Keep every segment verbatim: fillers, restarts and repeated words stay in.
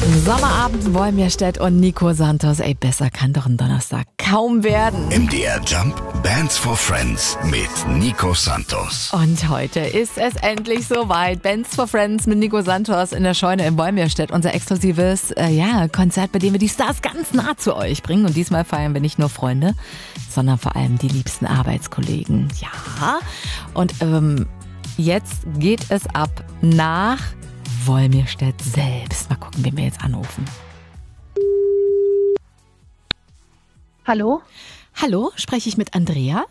Sommerabend, Wolmirstedt und Nico Santos. Ey, besser kann doch ein Donnerstag kaum werden. M D R Jump Bands for Friends mit Nico Santos. Und heute ist es endlich soweit. Bands for Friends mit Nico Santos in der Scheune in Wolmirstedt. Unser exklusives äh, ja, Konzert, bei dem wir die Stars ganz nah zu euch bringen. Und diesmal feiern wir nicht nur Freunde, sondern vor allem die liebsten Arbeitskollegen. Ja, und ähm, jetzt geht es ab nach Wolmirstedt selbst. Mal gucken, wen wir jetzt anrufen. Hallo? Hallo, spreche ich mit Andrea?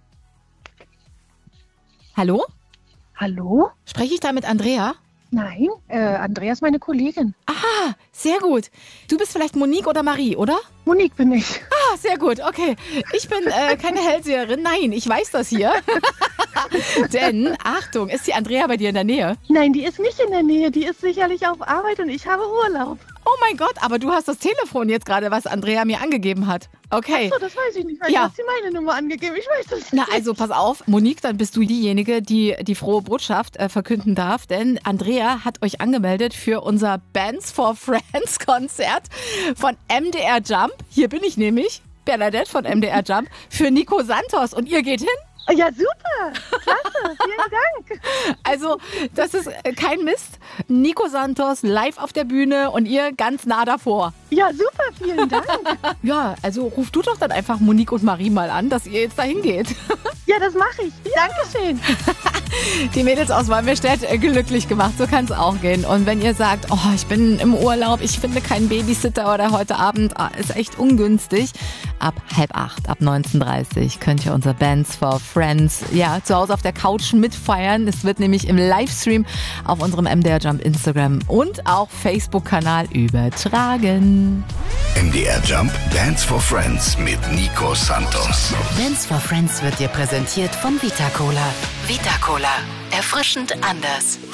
Hallo? Hallo? Spreche ich da mit Andrea? Nein, äh, Andrea ist meine Kollegin. Ah, sehr gut. Du bist vielleicht Monique oder Marie, oder? Monique bin ich. Ah, sehr gut, okay. Ich bin äh, keine Hellseherin. Nein, ich weiß das hier. Denn, Achtung, ist die Andrea bei dir in der Nähe? Nein, die ist nicht in der Nähe. Die ist sicherlich auf Arbeit und ich habe Urlaub. Oh mein Gott, aber du hast das Telefon jetzt gerade, was Andrea mir angegeben hat. Okay. Ach so, das weiß ich nicht, weil Ja. du hast sie meine Nummer angegeben. Ich weiß das nicht. Na, also pass auf, Monique, dann bist du diejenige, die die frohe Botschaft äh, verkünden darf, denn Andrea hat euch angemeldet für unser Bands for Friends Konzert von M D R Jump. Hier bin ich nämlich, Bernadette von M D R Jump, für Nico Santos und ihr geht hin? Ja, super. Klasse. Vielen Dank. Also, das ist äh, kein Mist. Nico Santos live auf der Bühne und ihr ganz nah davor. Ja, super. Vielen Dank. Ja, also ruf du doch dann einfach Monique und Marie mal an, dass ihr jetzt dahin geht. Ja, das mache ich. Dankeschön. Die Mädels aus Wolmirstedt äh, glücklich gemacht, so kann es auch gehen. Und wenn ihr sagt, oh, ich bin im Urlaub, ich finde keinen Babysitter oder heute Abend, ah, ist echt ungünstig. Ab halb acht, ab neunzehn Uhr dreißig könnt ihr unser Bands for Friends ja, zu Hause auf der Couch mitfeiern. Es wird nämlich im Livestream auf unserem M D R Jump Instagram und auch Facebook-Kanal übertragen. M D R Jump Bands for Friends mit Nico Santos. Bands for Friends wird dir präsentiert von Vita Cola. Vita Cola. Erfrischend anders.